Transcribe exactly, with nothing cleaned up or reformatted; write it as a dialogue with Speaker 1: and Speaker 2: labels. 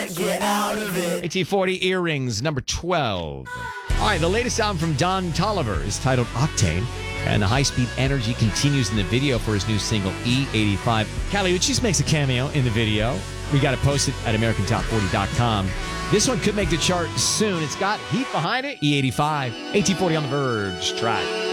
Speaker 1: get out of it.
Speaker 2: A T forty Earrings, number twelve. All right, the latest album from Don Toliver is titled Octane, and the high-speed energy continues in the video for his new single, E eighty-five. Kali Uchis makes a cameo in the video. We got it posted at American Top forty dot com. This one could make the chart soon. It's got heat behind it, E eighty-five. A T forty on the Verge track.